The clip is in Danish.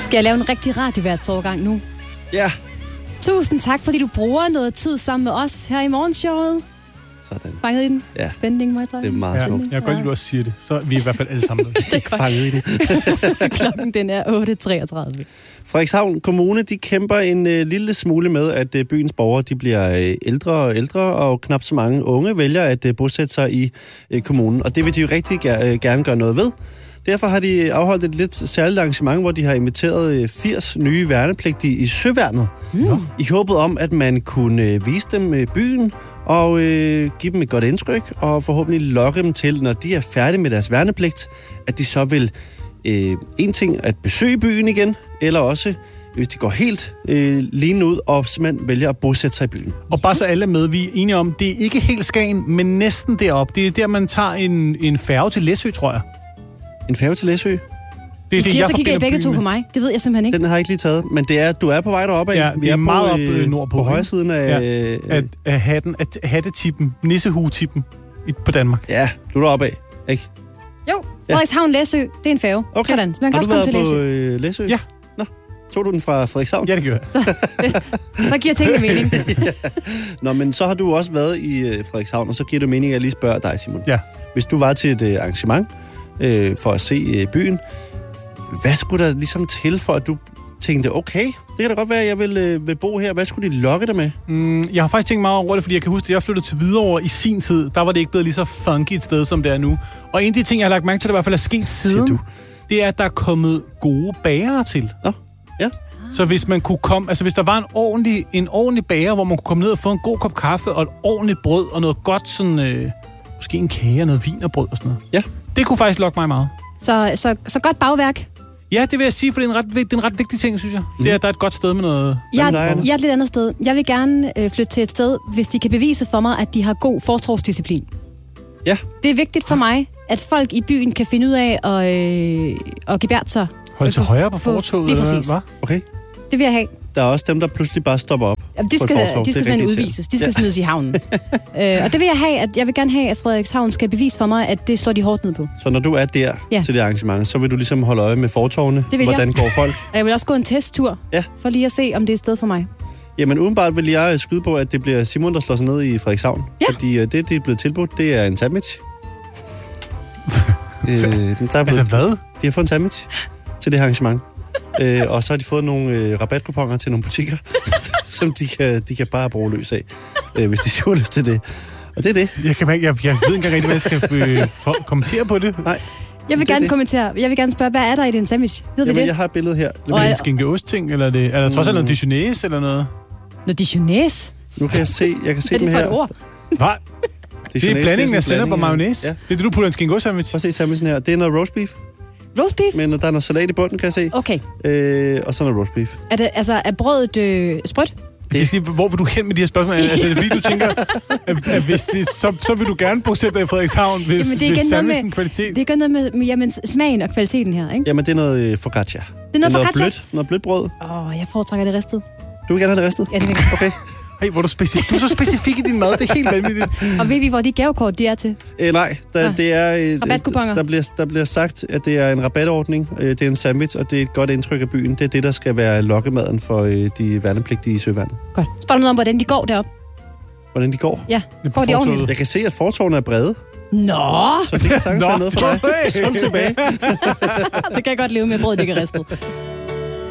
Skal jeg lave en rigtig radioværtsovergang nu? Ja. Tusind tak, fordi du bruger noget tid sammen med os her i morgenshowet. Sådan. Fanget i den? Ja. Spænding, må jeg tage. Det er meget smukt. Jeg kan godt lide, at du også siger det. Så er vi i hvert fald alle sammen med. Det er fanget i det. Klokken den er 8.33. Frederikshavn Kommune, de kæmper en lille smule med, at byens borgere de bliver ældre og ældre, og knap så mange unge vælger at bosætte sig i kommunen. Og det vil de jo rigtig gerne gøre noget ved. Derfor har de afholdt et lidt særligt arrangement, hvor de har inviteret 80 nye værnepligtige i Søværnet. I håbet om, at man kunne vise dem byen og give dem et godt indtryk, og forhåbentlig lokke dem til, når de er færdige med deres værnepligt, at de så vil en ting at besøge byen igen, eller også, hvis de går helt lignende ud, og simpelthen vælger at bosætte sig i byen. Og bare så alle med, vi er enige om, det er ikke helt Skagen, men næsten derop. Det er der, man tager en færge til Læsø, tror jeg. En færge til Læsø? Det er så kigger I begge to på mig. Det ved jeg simpelthen ikke. Den har jeg ikke lige taget, men du er på vej deroppe af. Ja, vi er meget op nordpå. På højre siden af... Af hattetippen, nissehue-tippen på Danmark. Ja, du er deroppe af, ikke? Jo, Frederikshavn Læsø, det er en færge. Okay. Sådan. Man kan har også du komme til været på Læsø? Ja. Nå, tog du den fra Frederikshavn? Ja, det gør jeg. Så giver tingene mening. Ja. Nå, men så har du også været i Frederikshavn, og så giver det mening, at jeg lige spørger dig, Simon. Ja. Hvis du var til et arrangement for at se byen, hvad skulle der ligesom til for, at du tænkte, okay, det kan da godt være, at jeg vil bo her. Hvad skulle de lokke dig med? Jeg har faktisk tænkt meget over det, fordi jeg kan huske, at jeg flyttede til Hvidovre i sin tid. Der var det ikke blevet lige så funky et sted, som det er nu. Og en af de ting, jeg har lagt mærke til, der i hvert fald er sket siden, det er, at der er kommet gode bagere til. Nå, ja. Så hvis man kunne komme, altså hvis der var en ordentlig bager, hvor man kunne komme ned og få en god kop kaffe og et ordentligt brød og noget godt sådan, måske en kage og noget vin og brød og sådan noget. Ja. Det kunne faktisk lokke mig meget. Så godt bagværk. Ja, det vil jeg sige, for det er en ret vigtig ting, synes jeg. Det er, at der er et godt sted med noget... Jeg er et lidt andet sted. Jeg vil gerne flytte til et sted, hvis de kan bevise for mig, at de har god fortovsdisciplin. Ja. Det er vigtigt for mig, at folk i byen kan finde ud af at gebærde sig. Holde til højre på fortovet? Lige præcis. Okay. Det vil jeg have. Der er også dem, der pludselig bare stopper op. Jamen, de skal simpelthen udvises. De skal smides i havnen. Og det vil jeg have, jeg vil gerne have, at Frederikshavn skal bevise for mig, at det slår de hårdt ned på. Så når du er der til det arrangement, så vil du ligesom holde øje med fortovene? Hvordan går folk? Jeg vil også gå en testtur, for lige at se, om det er et sted for mig. Jamen udenbart vil jeg skyde på, at det bliver Simon, der slår sig ned i Frederikshavn. Ja. Fordi det er blevet tilbudt, det er en sandwich. Altså hvad? De har fået en sandwich til det arrangement. Og så har de fået nogle rabatkuponer til nogle butikker, som de kan bare bruge løs af, hvis de har lyst til det. Og det er det. Jeg ved ikke engang rigtig, hvad jeg skal kommentere på det. Nej. Jeg vil gerne kommentere. Jeg vil gerne spørge, hvad er der i den sandwich? Ved vi det? Jeg har et billede her. Er det en skinkeost-ting, eller er der trods alt noget dijonæs eller noget? Noget dijonæs? Nu kan jeg se dem her. Hvad er det for et ord? Hvad? Det er blandingen af sennep og mayonnaise. Ja. Det er det, du putter en skinkeost-sandwich. Prøv at se sandwichen her. Det er noget roast beef. Roast beef? Men der er noget salat i bunden, kan jeg se. Okay. Og så noget roast beef. Er brødet sprødt? Hvor vil du hen med de her spørgsmål? Altså, er det fordi, du tænker, at hvis det, så vil du gerne bosætte dig i Frederikshavn, hvis sandwichen kvalitet? Det er noget med smagen og kvaliteten her, ikke? Jamen, det er noget focaccia. Det er noget focaccia? Noget blødt brød. Jeg foretrækker det ristet. Du vil gerne have det ristet? Ja, det vil jeg. Okay. Hey, hvor du er så specifik i din mad. Det er helt vanvittigt. Og ved vi, hvor de gavekort de er til? Nej, det er... Rabatkuponer? Der bliver sagt, at det er en rabatordning. Det er en sandwich, og det er et godt indtryk af byen. Det er det, der skal være lokkemaden for de værnepligtige i Søværnet. Godt. Står der noget om, hvordan de går derop? Hvordan de går? Ja, går de ordentligt? Jeg kan se, at fortovene er brede. Nå! Så det kan sagtens være noget for dig. Sådan tilbage. Så kan jeg godt leve med brød, det ikke er ristet.